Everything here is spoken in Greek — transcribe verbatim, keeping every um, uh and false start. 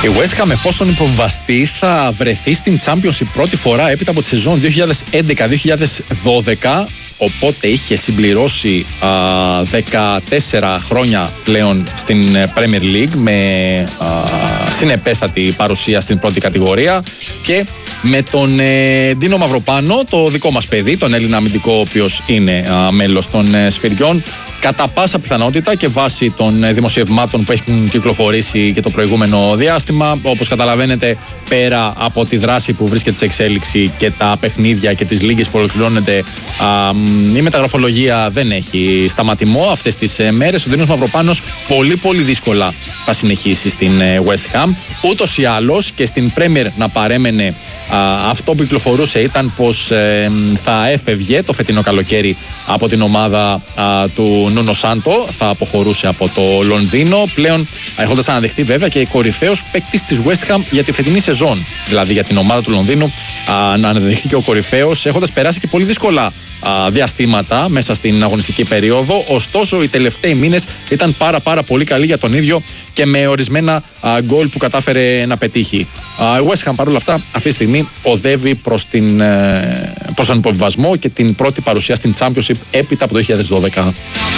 Η West Ham, εφόσον υποβαστεί, θα βρεθεί στην Championship πρώτη φορά έπειτα από τη σεζόν δύο χιλιάδες έντεκα δύο χιλιάδες δώδεκα. Οπότε είχε συμπληρώσει α, δεκατέσσερα χρόνια πλέον στην Premier League με α, συνεπέστατη παρουσία στην πρώτη κατηγορία, και με τον ε, Ντίνο Μαυροπάνο, το δικό μας παιδί, τον Έλληνα αμυντικό, ο οποίος είναι α, μέλος των ε, Σφυριών, κατά πάσα πιθανότητα και βάσει των ε, δημοσιευμάτων που έχουν κυκλοφορήσει και το προηγούμενο διάστημα. Όπως καταλαβαίνετε, πέρα από τη δράση που βρίσκεται σε εξέλιξη και τα παιχνίδια και τις λίγες που ολοκληρώνεται, α, η μεταγραφολογία δεν έχει σταματημό αυτές τις ε, μέρες. Ο Ντίνος Μαυροπάνος πολύ πολύ δύσκολα θα συνεχίσει στην ε, West Ham. Ούτως ή άλλως και στην Premier να παρέμενε, α, αυτό που κυκλοφορούσε ήταν πως ε, θα έφευγε το φετινό καλοκαίρι από την ομάδα α, του Νούνο Σάντο, θα αποχωρούσε από το Λονδίνο, πλέον έχοντας αναδεχτεί βέβαια και κορυφαίος παίκτης της West Ham για τη φετινή σεζόν. Δηλαδή για την ομάδα του Λονδίνου α, να αναδεχτεί και ο κορυφαίος, έχοντας περάσει και πολύ δύσκολα α, διαστήματα μέσα στην αγωνιστική περίοδο. Ωστόσο, οι τελευταίοι μήνες ήταν πάρα πάρα πολύ καλοί για τον ίδιο και με ορισμένα α, γκολ που κατάφερε να πετύχει. Η West Ham παρόλα αυτά αυτή τη στιγμή οδεύει προς, την, προς τον υποβιβασμό και την πρώτη παρουσία στην Championship έπειτα από το δύο χιλιάδες δώδεκα.